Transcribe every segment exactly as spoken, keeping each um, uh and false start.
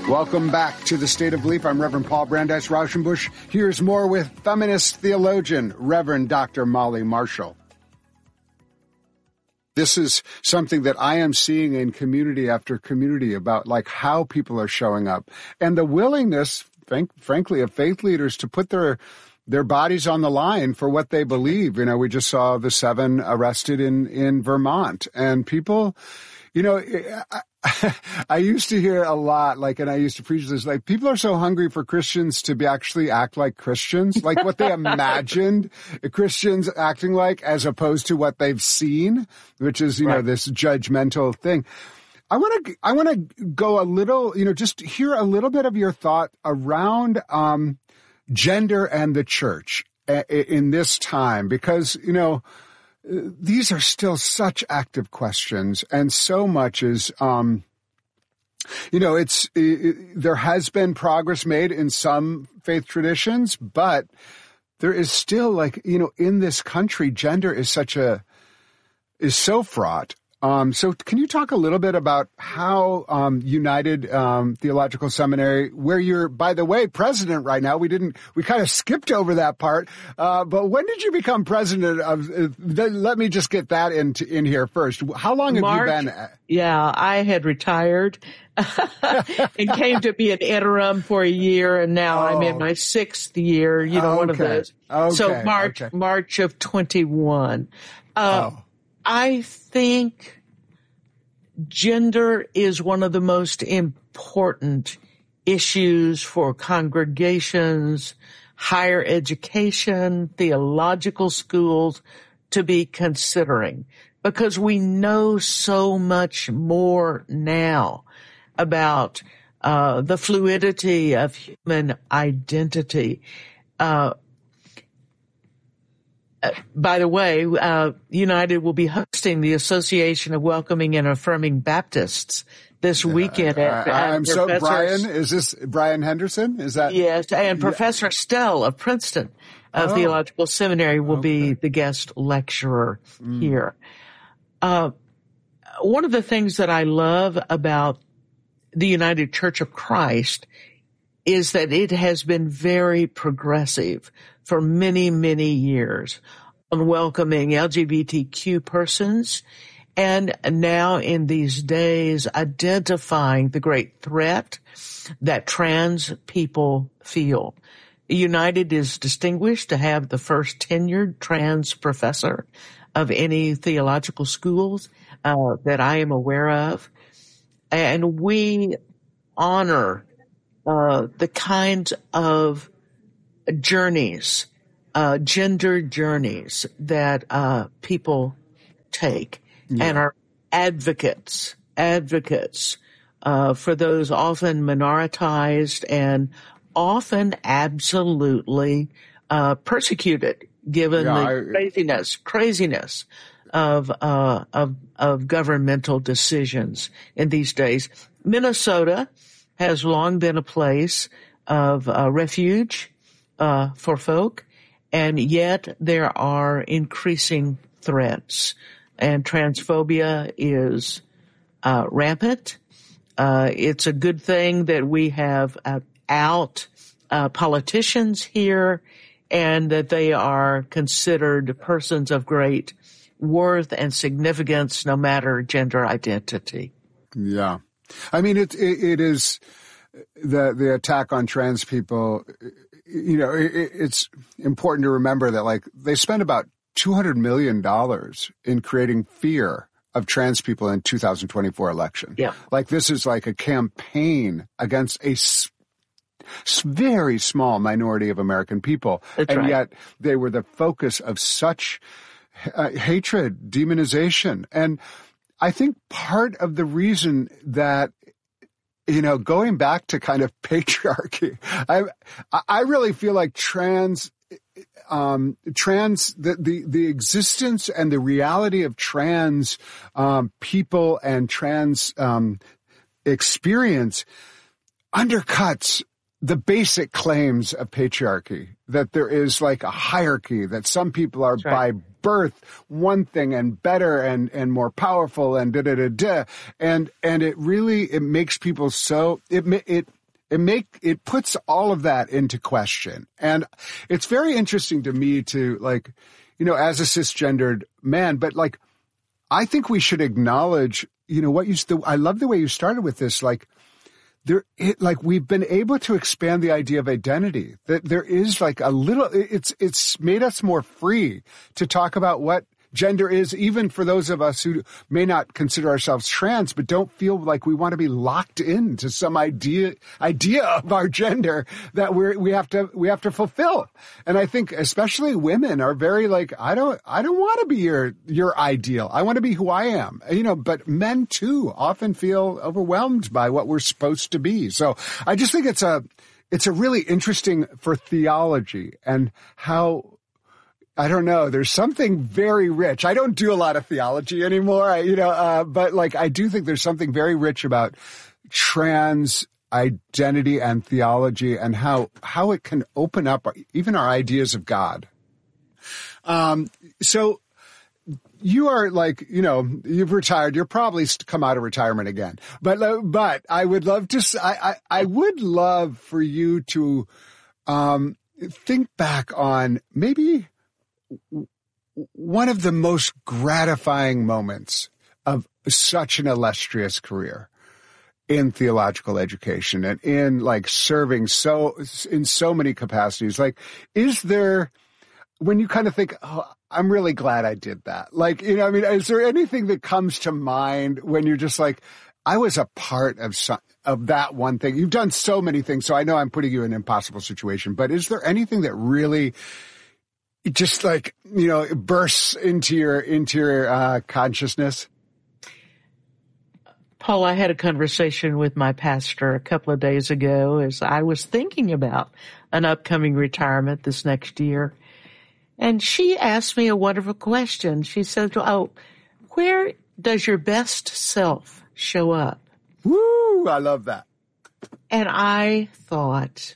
Welcome back to the State of Belief. I'm Reverend Paul Brandeis Rauschenbusch. Here's more with feminist theologian, Reverend Doctor Molly Marshall. This is something that I am seeing in community after community about like how people are showing up and the willingness, frank, frankly, of faith leaders to put their their bodies on the line for what they believe. You know, we just saw the seven arrested in, in Vermont, and people, you know, I, I used to hear a lot, like, and I used to preach this, like, people are so hungry for Christians to be actually act like Christians, like what they imagined Christians acting like, as opposed to what they've seen, which is, you right. know, this judgmental thing. I want to, I want to go a little, you know, just hear a little bit of your thought around, um, gender and the church in this time, because, you know, these are still such active questions, and so much is, um, you know, it's, it, there has been progress made in some faith traditions, but there is still, like, you know, in this country, gender is such a, is so fraught. Um, so can you talk a little bit about how um, United um, Theological Seminary, where you're, by the way, president right now? We didn't, we kind of skipped over that part. Uh, but when did you become president of? Uh, the, let me just get that in in here first. How long have March, you been? Yeah, I had retired and came to be an interim for a year, and now oh. I'm in my sixth year. You know, okay. one of those. Okay. So March, okay. March of twenty-one. Uh, oh. I think gender is one of the most important issues for congregations, higher education, theological schools to be considering, because we know so much more now about uh, the fluidity of human identity. Uh, Uh, by the way, uh, United will be hosting the Association of Welcoming and Affirming Baptists this weekend. Uh, at, at I'm so, Brian, is this Brian Henderson? Is that? Yes, and yeah. Professor Stell of Princeton of oh. Theological Seminary will okay. be the guest lecturer mm. here. Uh, one of the things that I love about the United Church of Christ is that it has been very progressive for many, many years on welcoming L G B T Q persons, and now in these days identifying the great threat that trans people feel. United is distinguished to have the first tenured trans professor of any theological schools uh, that I am aware of, and we honor uh, the kinds of journeys, uh, gender journeys that, uh, people take yeah. and are advocates, advocates, uh, for those often minoritized and often absolutely, uh, persecuted given yeah, the I, craziness, craziness of, uh, of, of governmental decisions in these days. Minnesota has long been a place of, uh, refuge Uh, for folk, and yet there are increasing threats, and transphobia is uh, rampant. Uh, it's a good thing that we have uh, out uh, politicians here, and that they are considered persons of great worth and significance, no matter gender identity. Yeah, I mean it. It, it is the the attack on trans people. You know, it, it's important to remember that, like, they spent about two hundred million dollars in creating fear of trans people in two thousand twenty-four election. Yeah. Like, this is like a campaign against a s- very small minority of American people. That's and right. yet they were the focus of such uh, hatred, demonization. And I think part of the reason that, you know, going back to kind of patriarchy, I I really feel like trans, um, trans, the, the, the existence and the reality of trans, um, people and trans, um, experience undercuts the basic claims of patriarchy, that there is like a hierarchy, that some people are right. by birth one thing and better and, and more powerful and da da da da. And, and it really, it makes people so, it, it, It make, it puts all of that into question. And it's very interesting to me to like, you know, as a cisgendered man, but like, I think we should acknowledge, you know, what you, I love the way you started with this, like, there, it, like we've been able to expand the idea of identity, that there is like a little, it's, it's made us more free to talk about what gender is, even for those of us who may not consider ourselves trans, but don't feel like we want to be locked into some idea, idea of our gender that we're, we have to, we have to fulfill. And I think especially women are very like, I don't, I don't want to be your, your ideal. I want to be who I am, you know, but men too often feel overwhelmed by what we're supposed to be. So I just think it's a, it's a really interesting for theology and how, I don't know. There's something very rich. I don't do a lot of theology anymore, I, you know, uh, but like I do think there's something very rich about trans identity and theology and how, how it can open up even our ideas of God. Um, so you are like, you know, you've retired. You're probably come out of retirement again, but, uh, but I would love to, I, I, I would love for you to, um, think back on maybe one of the most gratifying moments of such an illustrious career in theological education and in like serving so in so many capacities. Like, is there, when you kind of think, oh, I'm really glad I did that. Like, you know, I mean, is there anything that comes to mind when you're just like, I was a part of some, of that one thing? You've done so many things, so I know I'm putting you in an impossible situation, but is there anything that really it just like, you know, it bursts into your, into your, uh, consciousness? Paul, I had a conversation with my pastor a couple of days ago as I was thinking about an upcoming retirement this next year. And she asked me a wonderful question. She said, oh, where does your best self show up? Woo! I love that. And I thought,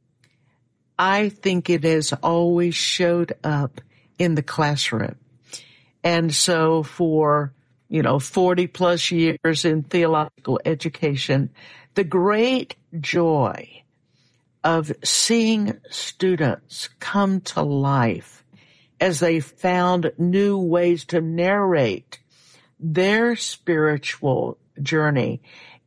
I think it has always showed up in the classroom. And so for, you know, forty plus years in theological education, the great joy of seeing students come to life as they found new ways to narrate their spiritual journey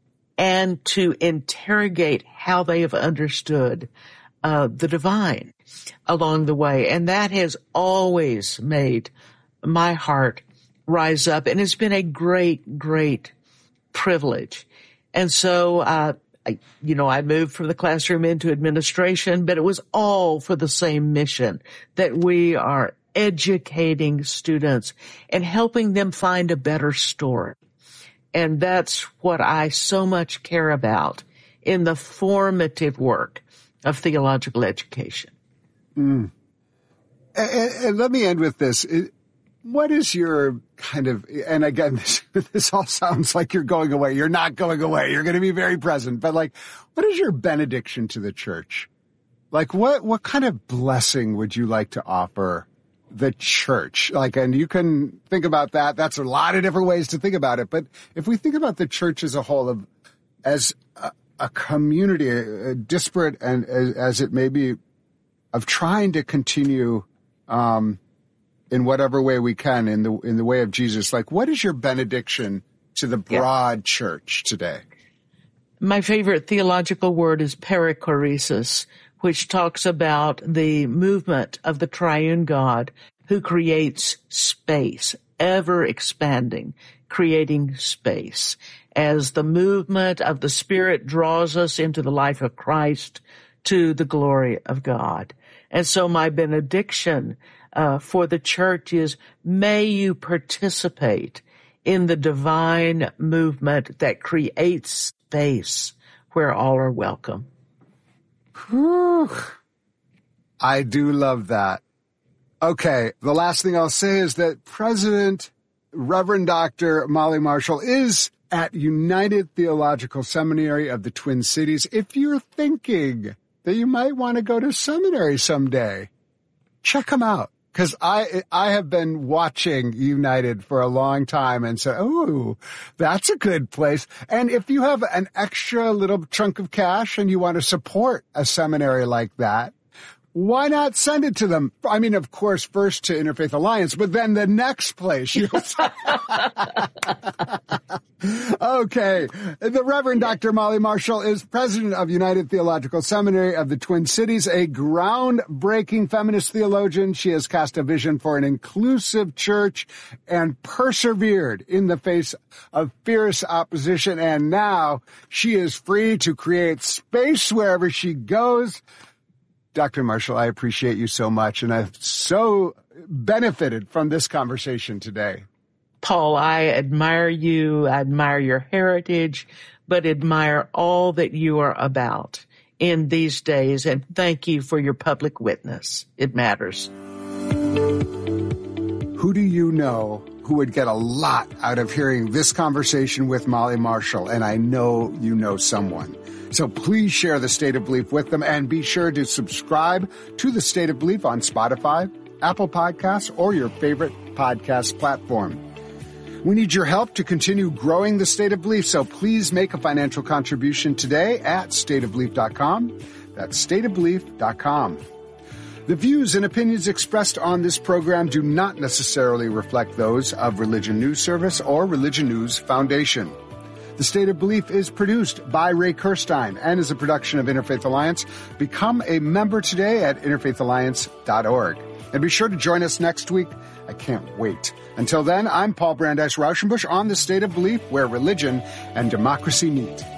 and to interrogate how they have understood Uh, the divine along the way. And that has always made my heart rise up. And it's been a great, great privilege. And so, uh, I, you know, I moved from the classroom into administration, but it was all for the same mission, that we are educating students and helping them find a better story. And that's what I so much care about in the formative work of theological education. Mm. And, and let me end with this. What is your kind of, and again, this, this all sounds like you're going away. You're not going away. You're going to be very present. But like, what is your benediction to the church? Like, what, what kind of blessing would you like to offer the church? Like, and you can think about that. That's a lot of different ways to think about it. But if we think about the church as a whole, of as a, a community, a, a disparate and as, as it may be, of trying to continue, um, in whatever way we can in the, in the way of Jesus, like, what is your benediction to the broad yeah. church today? My favorite theological word is perichoresis, which talks about the movement of the triune God who creates space, ever expanding, creating space. As the movement of the Spirit draws us into the life of Christ to the glory of God. And so my benediction uh, for the church is, may you participate in the divine movement that creates space where all are welcome. Whew. I do love that. Okay, the last thing I'll say is that President Reverend Doctor Molly Marshall is at United Theological Seminary of the Twin Cities. If you're thinking that you might want to go to seminary someday, check them out. Because I I have been watching United for a long time and said, oh, that's a good place. And if you have an extra little chunk of cash and you want to support a seminary like that, why not send it to them? I mean, of course, first to Interfaith Alliance, but then the next place. You Okay. The Reverend Doctor Molly Marshall is president of United Theological Seminary of the Twin Cities, a groundbreaking feminist theologian. She has cast a vision for an inclusive church and persevered in the face of fierce opposition. And now she is free to create space wherever she goes. Doctor Marshall, I appreciate you so much, and I've so benefited from this conversation today. Paul, I admire you, I admire your heritage, but admire all that you are about in these days, and thank you for your public witness. It matters. Who do you know who would get a lot out of hearing this conversation with Molly Marshall? And I know you know someone. So please share the State of Belief with them, and be sure to subscribe to the State of Belief on Spotify, Apple Podcasts, or your favorite podcast platform. We need your help to continue growing the State of Belief, so please make a financial contribution today at state of belief dot com. That's state of belief dot com. The views and opinions expressed on this program do not necessarily reflect those of Religion News Service or Religion News Foundation. The State of Belief is produced by Ray Kirstein and is a production of Interfaith Alliance. Become a member today at interfaith alliance dot org. And be sure to join us next week. I can't wait. Until then, I'm Paul Brandeis Rauschenbusch on the State of Belief, where religion and democracy meet.